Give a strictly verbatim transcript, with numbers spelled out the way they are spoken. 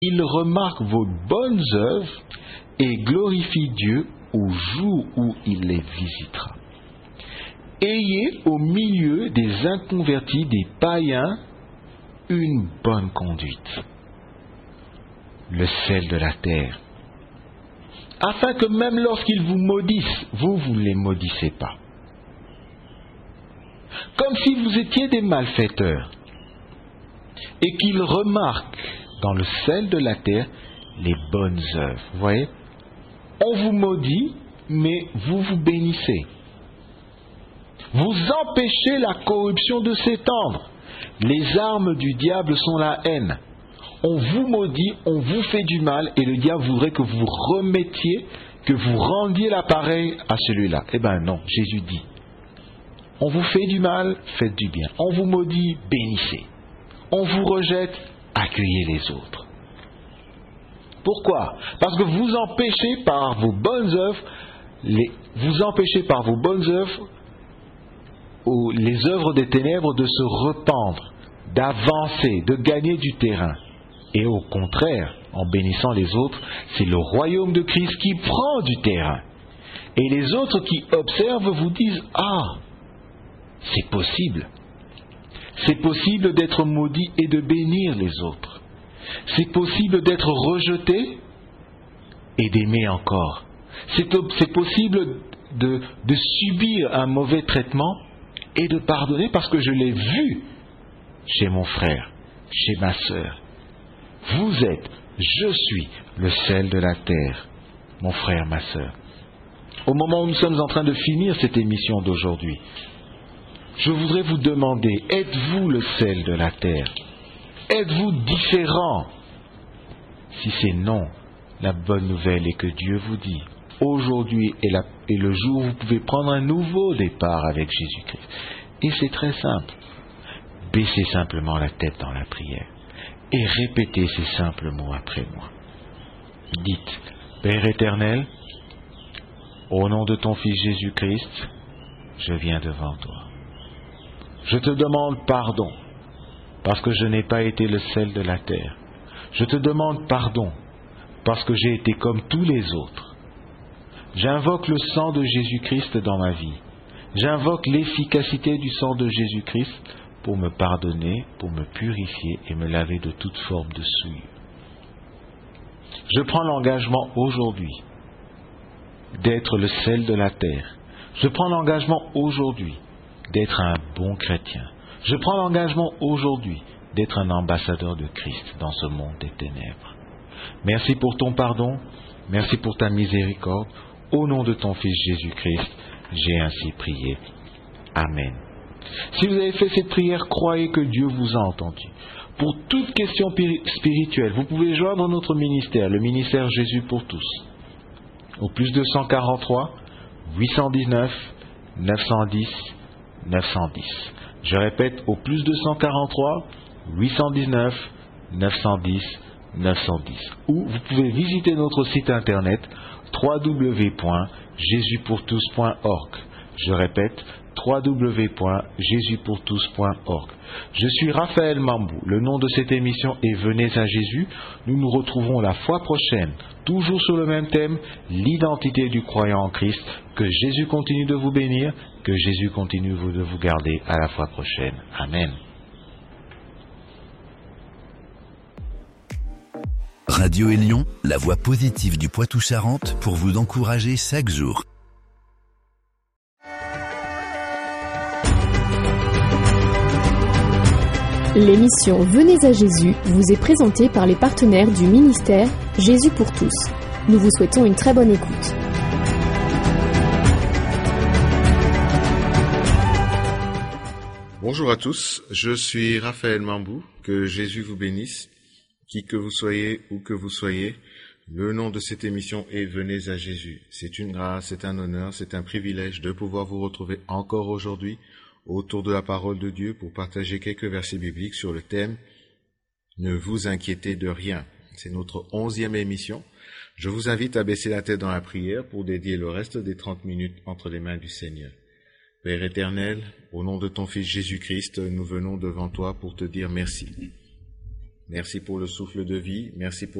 Il remarque vos bonnes œuvres et glorifie Dieu au jour où il les visitera. Ayez au milieu des inconvertis, des païens, une bonne conduite, le sel de la terre, afin que même lorsqu'ils vous maudissent, vous, vous ne les maudissez pas. Comme si vous étiez des malfaiteurs, et qu'ils remarquent dans le sel de la terre les bonnes œuvres. Vous voyez, on vous maudit, mais vous vous bénissez. Vous empêchez la corruption de s'étendre. Les armes du diable sont la haine. On vous maudit, on vous fait du mal, et le diable voudrait que vous remettiez, que vous rendiez l'appareil à celui-là. Eh bien non, Jésus dit, on vous fait du mal, faites du bien. On vous maudit, bénissez. On vous rejette, accueillez les autres. Pourquoi? Parce que vous empêchez par vos bonnes œuvres, les, vous empêchez par vos bonnes œuvres aux, les œuvres des ténèbres de se rependre, d'avancer, de gagner du terrain. Et au contraire, en bénissant les autres, c'est le royaume de Christ qui prend du terrain. Et les autres qui observent vous disent, ah, c'est possible. C'est possible d'être maudit et de bénir les autres. C'est possible d'être rejeté et d'aimer encore. C'est, c'est possible de, de subir un mauvais traitement et de pardonner parce que je l'ai vu chez mon frère, chez ma sœur. Vous êtes, je suis le sel de la terre, mon frère, ma sœur. Au moment où nous sommes en train de finir cette émission d'aujourd'hui, je voudrais vous demander, êtes-vous le sel de la terre? Êtes-vous différent? Si c'est non, la bonne nouvelle est que Dieu vous dit, aujourd'hui est, la, est le jour où vous pouvez prendre un nouveau départ avec Jésus-Christ. Et c'est très simple. Baissez simplement la tête dans la prière et répétez ces simples mots après moi. Dites, Père éternel, au nom de ton Fils Jésus-Christ, je viens devant toi. Je te demande pardon, parce que je n'ai pas été le sel de la terre. Je te demande pardon, parce que j'ai été comme tous les autres. J'invoque le sang de Jésus-Christ dans ma vie. J'invoque l'efficacité du sang de Jésus-Christ pour me pardonner, pour me purifier et me laver de toute forme de souillure. Je prends l'engagement aujourd'hui d'être le sel de la terre. Je prends l'engagement aujourd'hui d'être un bon chrétien. Je prends l'engagement aujourd'hui d'être un ambassadeur de Christ dans ce monde des ténèbres. Merci pour ton pardon, merci pour ta miséricorde. Au nom de ton Fils Jésus-Christ, j'ai ainsi prié. Amen. Si vous avez fait cette prière, croyez que Dieu vous a entendu. Pour toute question spirituelle, vous pouvez joindre notre ministère, le ministère Jésus pour tous, au plus deux cent quarante-trois, huit cent dix-neuf, neuf cent dix, neuf cent dix. Je répète, au plus deux cent quarante-trois, huit cent dix-neuf, neuf cent dix, neuf cent dix. Ou vous pouvez visiter notre site internet w w w point jésus pour tous point org. Je répète, w w w point jésus pour tous point org. Je suis Raphaël Mambou. Le nom de cette émission est Venez à Jésus. Nous nous retrouvons la fois prochaine, toujours sur le même thème, l'identité du croyant en Christ. Que Jésus continue de vous bénir, que Jésus continue de vous garder. À la fois prochaine. Amen. Radio Élion, la voix positive du Poitou-Charentes pour vous encourager chaque jour. L'émission Venez à Jésus vous est présentée par les partenaires du ministère Jésus pour tous. Nous vous souhaitons une très bonne écoute. Bonjour à tous, je suis Raphaël Mambou, que Jésus vous bénisse, qui que vous soyez, où que vous soyez. Le nom de cette émission est Venez à Jésus. C'est une grâce, c'est un honneur, c'est un privilège de pouvoir vous retrouver encore aujourd'hui autour de la parole de Dieu pour partager quelques versets bibliques sur le thème « Ne vous inquiétez de rien ». C'est notre onzième émission. Je vous invite à baisser la tête dans la prière pour dédier le reste des trente minutes entre les mains du Seigneur. Père éternel, au nom de ton Fils Jésus-Christ, nous venons devant toi pour te dire merci. Merci pour le souffle de vie. Merci pour